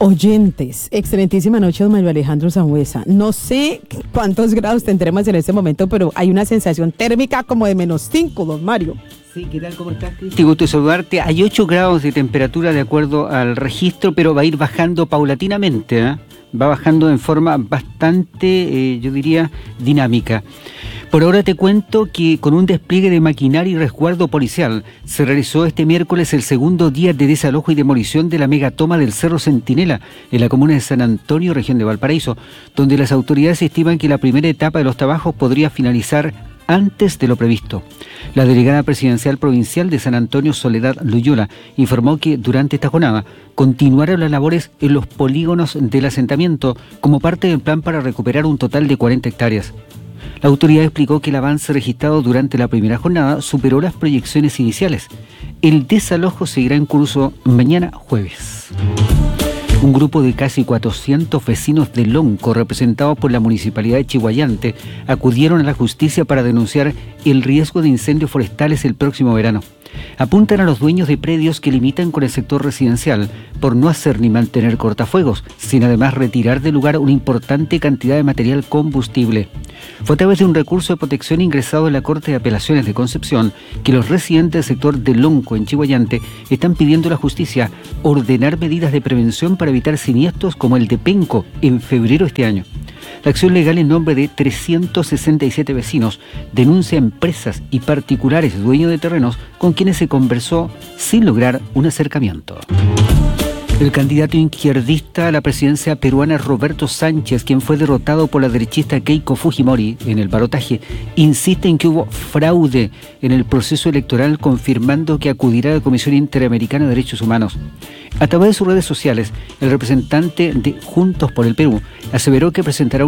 Oyentes, excelentísima noche, don Mario Alejandro Sangüesa. No sé cuántos grados tendremos en este momento, pero hay una sensación térmica como de -5, don Mario. Sí, ¿qué tal? ¿Cómo estás, Cristi? Gusto saludarte. Hay 8 grados de temperatura de acuerdo al registro, pero va a ir bajando paulatinamente, ¿eh? Va bajando en forma bastante, yo diría, dinámica. Por ahora te cuento que con un despliegue de maquinaria y resguardo policial se realizó este miércoles el segundo día de desalojo y demolición de la megatoma del Cerro Centinela en la comuna de San Antonio, región de Valparaíso, donde las autoridades estiman que la primera etapa de los trabajos podría finalizar antes de lo previsto. La delegada presidencial provincial de San Antonio, Soledad Loyola, informó que durante esta jornada continuaron las labores en los polígonos del asentamiento como parte del plan para recuperar un total de 40 hectáreas. La autoridad explicó que el avance registrado durante la primera jornada superó las proyecciones iniciales. El desalojo seguirá en curso mañana jueves. Un grupo de casi 400 vecinos de Lonco, representados por la Municipalidad de Chiguayante, acudieron a la justicia para denunciar el riesgo de incendios forestales el próximo verano. Apuntan a los dueños de predios que limitan con el sector residencial por no hacer ni mantener cortafuegos, sin además retirar del lugar una importante cantidad de material combustible. Fue a través de un recurso de protección ingresado en la Corte de Apelaciones de Concepción que los residentes del sector de Lonco, en Chiguayante, están pidiendo a la justicia ordenar medidas de prevención para evitar siniestros como el de Penco en febrero de este año. La acción legal en nombre de 367 vecinos denuncia a empresas y particulares dueños de terrenos con quienes se conversó sin lograr un acercamiento. El candidato izquierdista a la presidencia peruana Roberto Sánchez, quien fue derrotado por la derechista Keiko Fujimori en el balotaje, insiste en que hubo fraude en el proceso electoral, confirmando que acudirá a la Comisión Interamericana de Derechos Humanos. A través de sus redes sociales, el representante de Juntos por el Perú aseveró que presentará